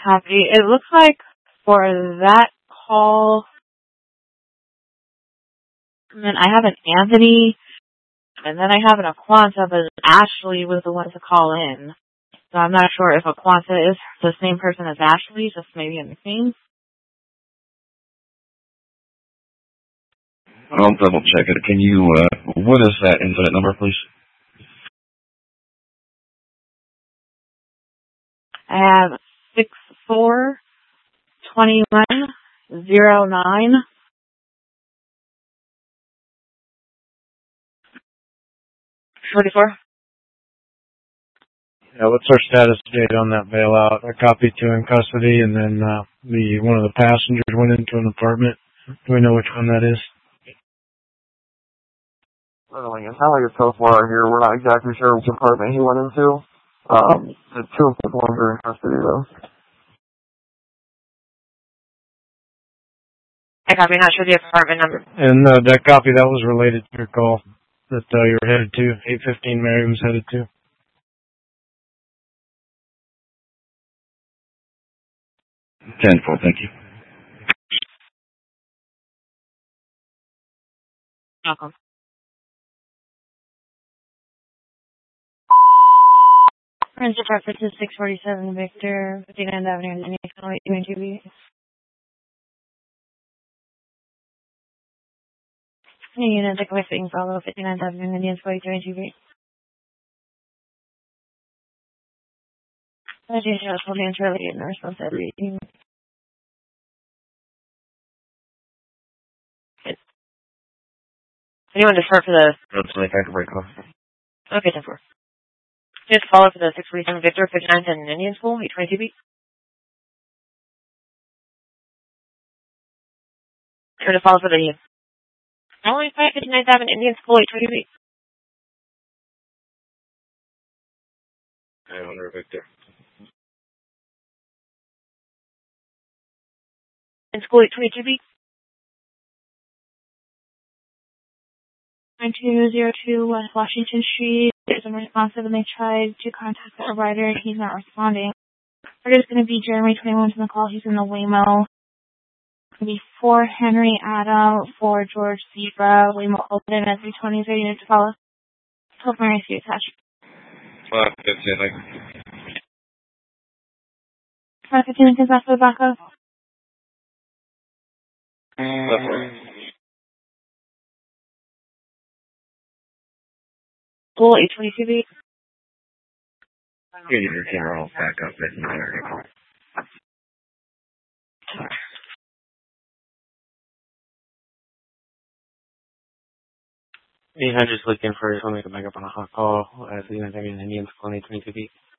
Copy. It looks like for that call, and then I have an Anthony, and then I have an Aquanta, but Ashley was the one to call in. So I'm not sure if Aquanta is the same person as Ashley, just maybe a nickname. I'll double check it. Can you, what is that incident number, please? I have 642109. 44. Yeah, what's our status date on that bailout? I copied two in custody, and then one of the passengers went into an apartment. Do we know which one that is? It sounds like it's so far here. We're not exactly sure which apartment he went into. The two of them are in custody, though. I copy. Not sure the apartment number. And that copy, that was related to your call that you were headed to. 815 Mary was headed to. 10-4, thank you. Welcome. Friends Department to 647 Victor, 59th Avenue, and Indian 2B. Unit, take away fitting follow 59th Avenue, Indian 42 and 2B. I just told me early in the response at reading. Anyone defer for the... That's my back break off. Okay, 10-4. Just follow for the 647 Victor, 59th and Indian School, 822B. Try to follow for the... Only 59th Avenue, Indian School, 822B. I wonder, Victor. In School, 822B. 9202 West Washington Street. There's unresponsive and they tried to contact the provider. He's not responding. There's going to be Jeremy 21 on the call. He's in the Waymo. It's going to be 4 Henry Adam, 4 George Zebra, Waymo open at 320. Ready to follow. 12 Mary Street attached. 515, thank you. 515 Lincoln's after the backup. School 822B. Get your camera all back up. That's not very cool. I'm just looking for someone to make a backup on a hot call. I think I'm in Indian School 822B.